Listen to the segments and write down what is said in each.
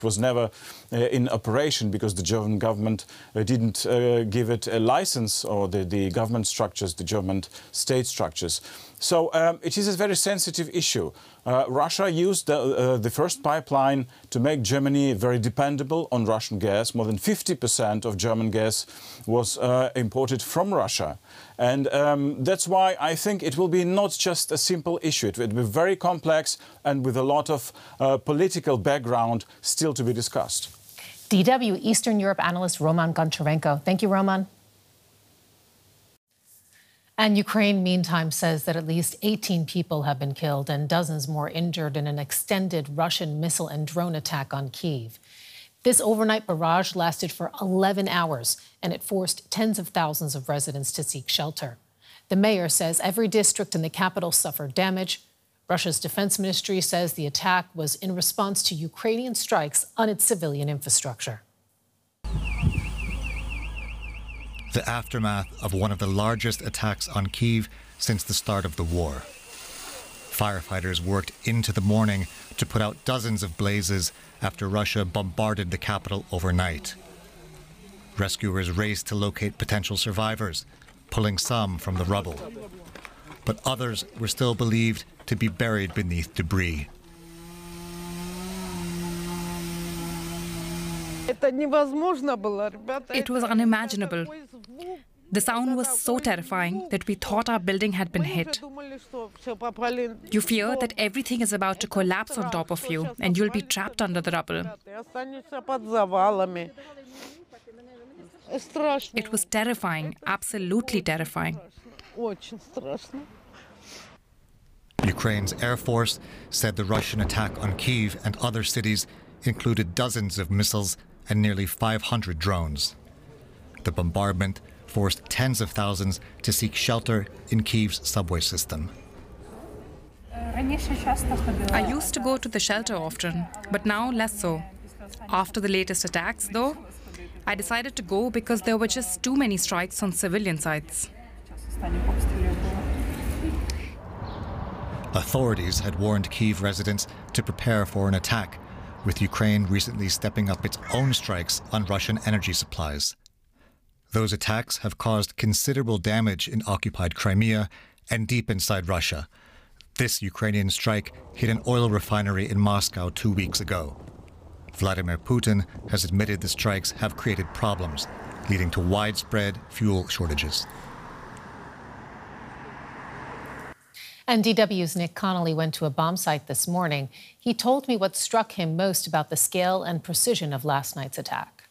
was never in operation because the German government didn't give it a license, or the government structures, the German state structures. So it is a very sensitive issue. Russia used the first pipeline to make Germany very dependable on Russian gas. More than 50% of German gas was imported from Russia. And that's why I think it will be not just a simple issue. It will be very complex and with a lot of political background still to be discussed. DW Eastern Europe analyst Roman Goncharenko. Thank you, Roman. And Ukraine, meantime, says that at least 18 people have been killed and dozens more injured in an extended Russian missile and drone attack on Kyiv. This overnight barrage lasted for 11 hours, and it forced tens of thousands of residents to seek shelter. The mayor says every district in the capital suffered damage. Russia's defense ministry says the attack was in response to Ukrainian strikes on its civilian infrastructure. The aftermath of one of the largest attacks on Kyiv since the start of the war. Firefighters worked into the morning to put out dozens of blazes after Russia bombarded the capital overnight. Rescuers raced to locate potential survivors, pulling some from the rubble. But others were still believed to be buried beneath debris. It was unimaginable. The sound was so terrifying that we thought our building had been hit. You fear that everything is about to collapse on top of you and you'll be trapped under the rubble. It was terrifying, absolutely terrifying. Ukraine's Air Force said the Russian attack on Kyiv and other cities included dozens of missiles and nearly 500 drones. The bombardment forced tens of thousands to seek shelter in Kyiv's subway system. I used to go to the shelter often, but now less so. After the latest attacks, though, I decided to go because there were just too many strikes on civilian sites. Authorities had warned Kyiv residents to prepare for an attack, with Ukraine recently stepping up its own strikes on Russian energy supplies. Those attacks have caused considerable damage in occupied Crimea and deep inside Russia. This Ukrainian strike hit an oil refinery in Moscow 2 weeks ago. Vladimir Putin has admitted the strikes have created problems, leading to widespread fuel shortages. And DW's Nick Connolly went to a bomb site this morning. He told me what struck him most about the scale and precision of last night's attack.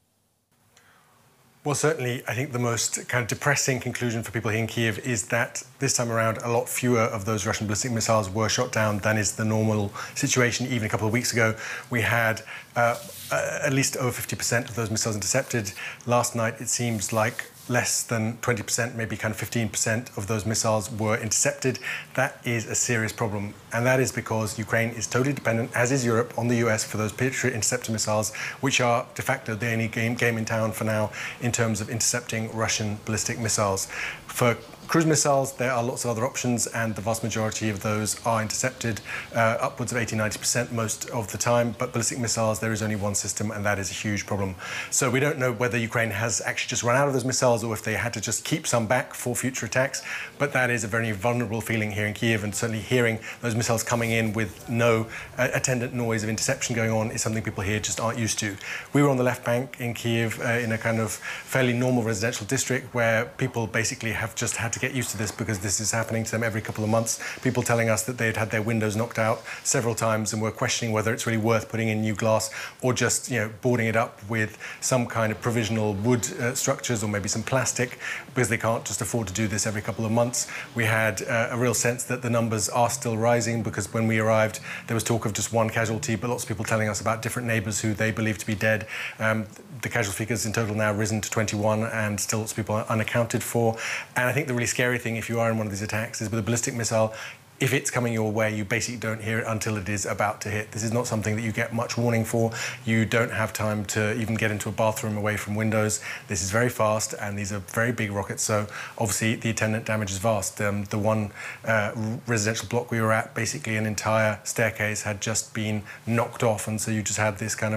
Well, certainly, I think the most kind of depressing conclusion for people here in Kyiv is that this time around, a lot fewer of those Russian ballistic missiles were shot down than is the normal situation. Even a couple of weeks ago, we had at least over 50% of those missiles intercepted. Last night, it seems like less than 20%, maybe kind of 15% of those missiles were intercepted. That is a serious problem. And that is because Ukraine is totally dependent, as is Europe, on the US for those Patriot interceptor missiles, which are de facto the only game in town for now in terms of intercepting Russian ballistic missiles. For cruise missiles, there are lots of other options, and the vast majority of those are intercepted, upwards of 80–90% most of the time. But ballistic missiles, there is only one system, and that is a huge problem. So we don't know whether Ukraine has actually just run out of those missiles or if they had to just keep some back for future attacks. But that is a very vulnerable feeling here in Kyiv, and certainly hearing those missiles coming in with no attendant noise of interception going on is something people here just aren't used to. We were on the left bank in Kyiv in a kind of fairly normal residential district where people basically have just had to get used to this because this is happening to them every couple of months. People telling us that they had their windows knocked out several times and were questioning whether it's really worth putting in new glass or just, boarding it up with some kind of provisional wood structures or maybe some plastic, because they can't just afford to do this every couple of months. We had a real sense that the numbers are still rising, because when we arrived, there was talk of just one casualty, but lots of people telling us about different neighbours who they believe to be dead. The casualty figures in total now risen to 21, and still lots of people are unaccounted for. And I think the really scary thing, if you are in one of these attacks, is with a ballistic missile, if it's coming your way, you basically don't hear it until it is about to hit. This is not something that you get much warning for. You don't have time to even get into a bathroom away from windows. This is very fast, and these are very big rockets, so obviously the attendant damage is vast. The one residential block we were at, basically an entire staircase had just been knocked off, and so you just had this kind of